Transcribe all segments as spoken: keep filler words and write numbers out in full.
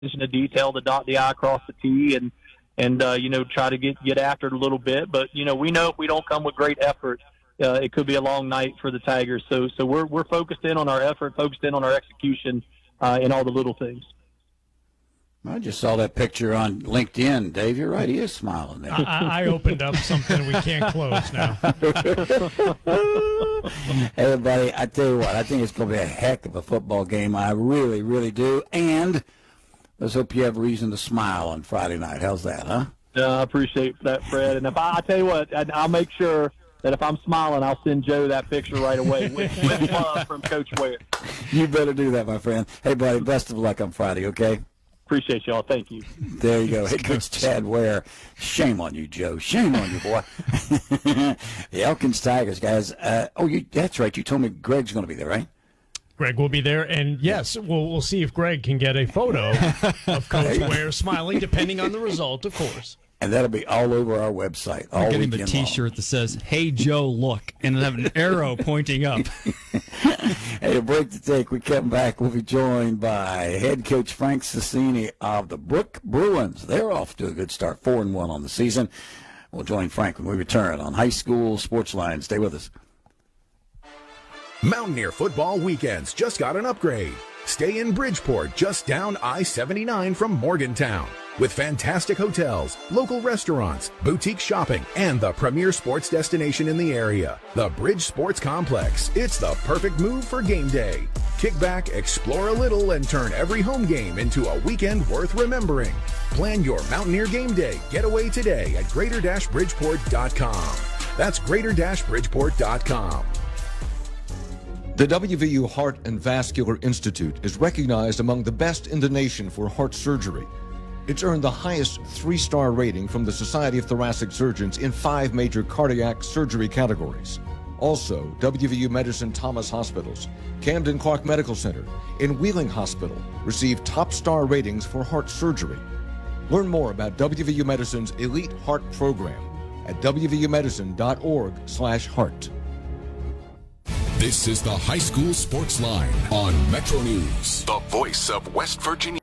attention to detail, to dot the I, cross the T, and and uh, you know, try to get get after it a little bit. But you know, we know if we don't come with great effort, uh, it could be a long night for the Tigers. So so we're we're focused in on our effort, focused in on our execution, uh, in all the little things. I just saw that picture on LinkedIn. Dave, you're right. He is smiling there. I, I opened up something we can't close now. Hey, everybody, I tell you what, I think it's going to be a heck of a football game. I really, really do. And let's hope you have reason to smile on Friday night. How's that, huh? Yeah, I appreciate that, Fred. And if I, I tell you what, I, I'll make sure that if I'm smiling, I'll send Joe that picture right away with, with love from Coach Ware. You better do that, my friend. Hey, buddy, best of luck on Friday, okay? Appreciate y'all. Thank you. There you go. Hey, Coach Chad Ware. Shame on you, Joe. Shame on you, boy. The Elkins Tigers, guys. Uh, oh, you, that's right. You told me Greg's going to be there, right? Greg will be there, and yes, we'll we'll see if Greg can get a photo of Coach Ware smiling, depending on the result, of course. And that'll be all over our website. All I'll get him a T-shirt long. That says, "Hey, Joe, look," and then have an arrow pointing up. Hey, a break to take. We come back. We'll be joined by head coach Frank Sassini of the Brook Bruins. They're off to a good start, four and one on the season. We'll join Frank when we return on High School Sports Line. Stay with us. Mountaineer football weekends just got an upgrade. Stay in Bridgeport, just down I seventy-nine from Morgantown. With fantastic hotels, local restaurants, boutique shopping, and the premier sports destination in the area, the Bridge Sports Complex. It's the perfect move for game day. Kick back, explore a little, and turn every home game into a weekend worth remembering. Plan your Mountaineer game day getaway today at greater bridgeport dot com. That's greater bridgeport dot com. The W V U Heart and Vascular Institute is recognized among the best in the nation for heart surgery. It's earned the highest three-star rating from the Society of Thoracic Surgeons in five major cardiac surgery categories. Also, W V U Medicine Thomas Hospitals, Camden Clark Medical Center, and Wheeling Hospital received top-star ratings for heart surgery. Learn more about W V U Medicine's Elite Heart Program at w v u medicine dot org slash heart. This is the High School Sports Line on Metro News, the voice of West Virginia.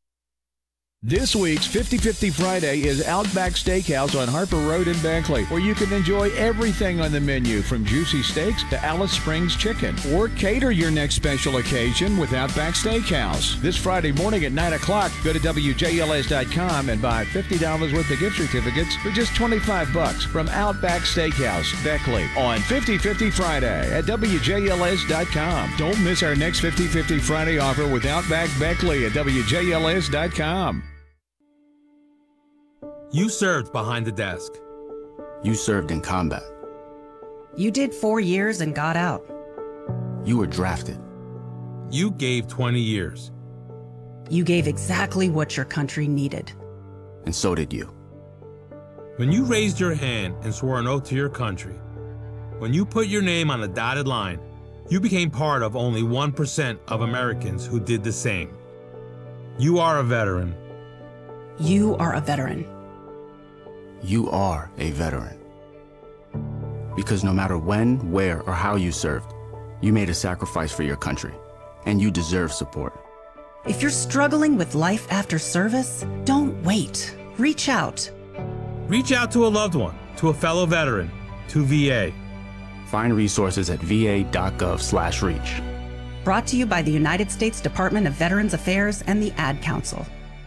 This week's fifty fifty Friday is Outback Steakhouse on Harper Road in Beckley, where you can enjoy everything on the menu from juicy steaks to Alice Springs chicken. Or cater your next special occasion with Outback Steakhouse. This Friday morning at nine o'clock, go to w j l s dot com and buy fifty dollars worth of gift certificates for just twenty-five bucks from Outback Steakhouse, Beckley, on fifty fifty Friday at w j l s dot com. Don't miss our next fifty fifty Friday offer with Outback Beckley at w j l s dot com. You served behind the desk. You served in combat. You did four years and got out. You were drafted. You gave twenty years. You gave exactly what your country needed. And so did you. When you raised your hand and swore an oath to your country, when you put your name on a dotted line, you became part of only one percent of Americans who did the same. You are a veteran. You are a veteran. You are a veteran. Because no matter when, where, or how you served, you made a sacrifice for your country, and you deserve support. If you're struggling with life after service, don't wait. Reach out. Reach out to a loved one, to a fellow veteran, to V A. Find resources at v a dot gov slash reach. Brought to you by the United States Department of Veterans Affairs and the Ad Council.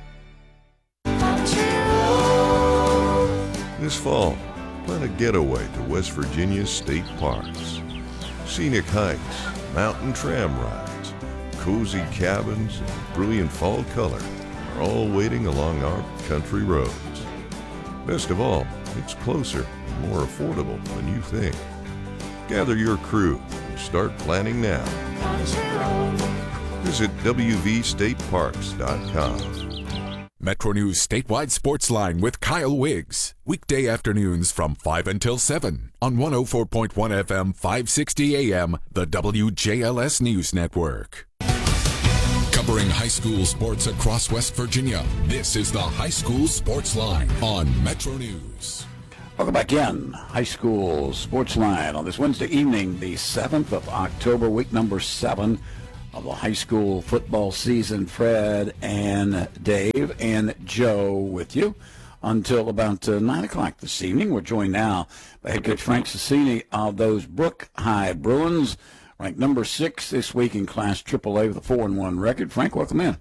This fall, plan a getaway to West Virginia's state parks. Scenic hikes, mountain tram rides, cozy cabins, and brilliant fall color are all waiting along our country roads. Best of all, it's closer and more affordable than you think. Gather your crew and start planning now. Visit w v state parks dot com. Metro News Statewide Sports Line with Kyle Wiggs. Weekday afternoons from five until seven on one oh four point one F M, five sixty A M, the W J L S News Network. Covering high school sports across West Virginia, this is the High School Sports Line on Metro News. Welcome back in. High School Sports Line on this Wednesday evening, the seventh of October, week number seven of the high school football season. Fred and Dave and Joe with you until about uh, nine o'clock this evening. We're joined now by head coach Frank Cicini of those Brook High Bruins, ranked number six this week in Class triple A with a four and one record. Frank, welcome in.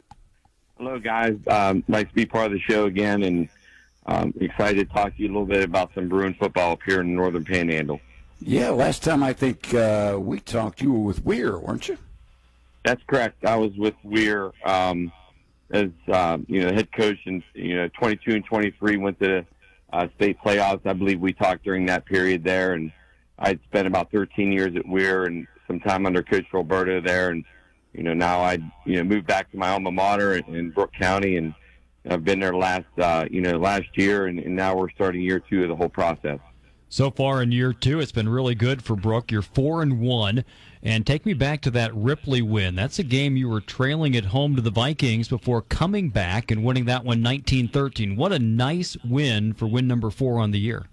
Hello, guys. Um, nice to be part of the show again, and um, excited to talk to you a little bit about some Bruin football up here in the Northern Panhandle. Yeah, last time I think uh, we talked, you were with Weir, weren't you? That's correct. I was with Weir um, as uh, you know head coach, and you know twenty-two and twenty-three went to uh, state playoffs. I believe we talked during that period there, and I'd spent about thirteen years at Weir and some time under Coach Roberto there, and you know now I you know moved back to my alma mater in, in Brooke County, and I've been there last uh, you know last year, and, and now we're starting year two of the whole process. So far in year two, it's been really good for Brooke. You're four and one, and take me back to that Ripley win. That's a game you were trailing at home to the Vikings before coming back and winning that one nineteen thirteen. What a nice win for win number four on the year.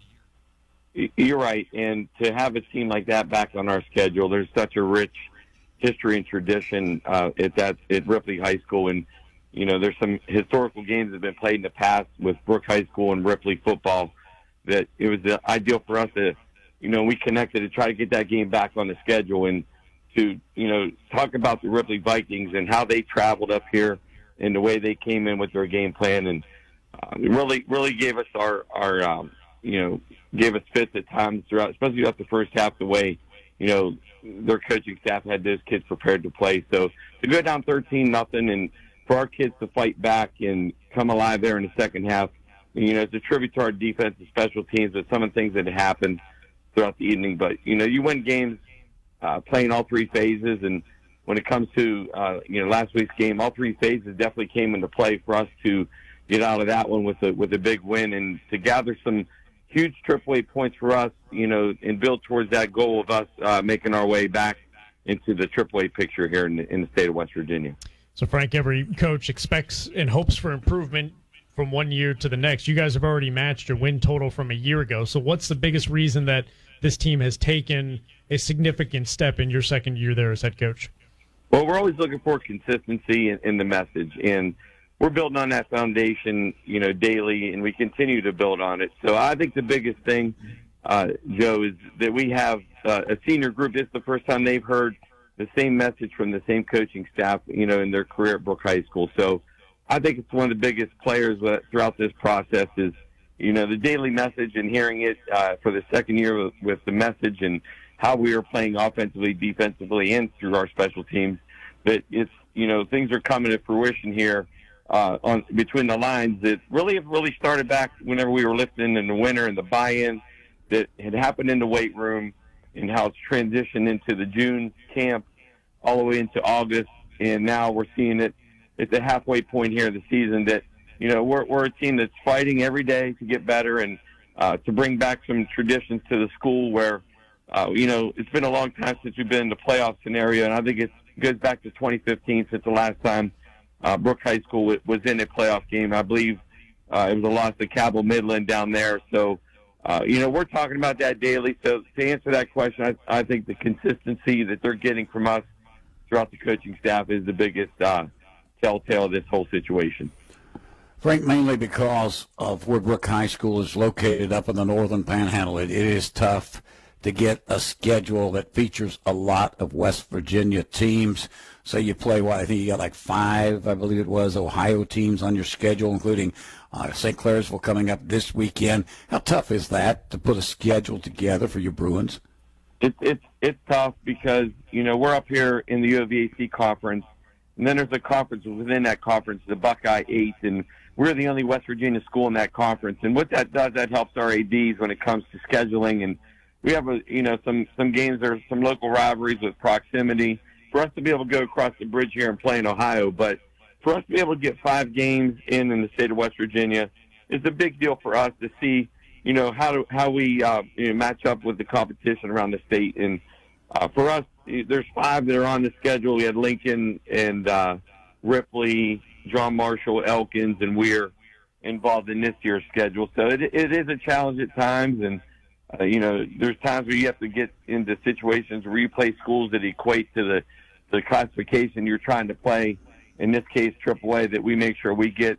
You're right, and to have a team like that back on our schedule, there's such a rich history and tradition uh, at that at Ripley High School, and you know there's some historical games that have been played in the past with Brooke High School and Ripley football. That it was uh, ideal for us to, you know, we connected to try to get that game back on the schedule and to, you know, talk about the Ripley Vikings and how they traveled up here and the way they came in with their game plan, and uh, it really, really gave us our, our, um, you know, gave us fits at times throughout, especially throughout the first half. The way, you know, their coaching staff had those kids prepared to play. So to go down thirteen nothing and for our kids to fight back and come alive there in the second half. You know, it's a tribute to our defense and special teams, but some of the things that happened throughout the evening. But, you know, you win games uh, playing all three phases. And when it comes to, uh, you know, last week's game, all three phases definitely came into play for us to get out of that one with a, with a big win and to gather some huge triple A points for us, you know, and build towards that goal of us uh, making our way back into the triple A picture here in the, in the state of West Virginia. So, Frank, every coach expects and hopes for improvement from one year to the next. You guys have already matched your win total from a year ago. So what's the biggest reason that this team has taken a significant step in your second year there as head coach? Well, we're always looking for consistency in, in the message, and we're building on that foundation, you know, daily, and we continue to build on it. So I think the biggest thing, uh, Joe, is that we have uh, a senior group. This is the first time they've heard the same message from the same coaching staff, you know, in their career at Brooke High School. So I think it's one of the biggest players uh, throughout this process is, you know, the daily message and hearing it uh, for the second year with, with the message and how we are playing offensively, defensively, and through our special teams. But it's, you know, things are coming to fruition here uh, on between the lines that really have really started back whenever we were lifting in the winter and the buy-in that had happened in the weight room and how it's transitioned into the June camp all the way into August. And now we're seeing it. It's a halfway point here in the season that, you know, we're, we're a team that's fighting every day to get better and uh, to bring back some traditions to the school where, uh, you know, it's been a long time since we've been in the playoff scenario. And I think it goes back to twenty fifteen since the last time uh, Brooke High School w- was in a playoff game. I believe uh, it was a loss to Cabell Midland down there. So, uh, you know, we're talking about that daily. So to answer that question, I, I think the consistency that they're getting from us throughout the coaching staff is the biggest uh telltale of this whole situation. Frank, mainly because of where Brooke High School is located up in the Northern Panhandle, it, it is tough to get a schedule that features a lot of West Virginia teams. So you play, what, I think you got like five, I believe it was, Ohio teams on your schedule, including uh, Saint Clairsville coming up this weekend. How tough is that to put a schedule together for your Bruins? It's it's it's tough because, you know, we're up here in the U of V A C conference, and then there's a conference within that conference, the Buckeye Eight, and we're the only West Virginia school in that conference. And what that does, that helps our A Ds when it comes to scheduling. And we have, a, you know, some, some games, there's some local rivalries with proximity. For us to be able to go across the bridge here and play in Ohio, but for us to be able to get five games in in the state of West Virginia is a big deal for us to see, you know, how do, how we uh, you know, match up with the competition around the state. And uh, for us, there's five that are on the schedule. We had Lincoln and uh, Ripley, John Marshall, Elkins, and Weir involved in this year's schedule. So it, it is a challenge at times, and uh, you know, there's times where you have to get into situations where you play schools that equate to the the classification you're trying to play, in this case triple A, that we make sure we get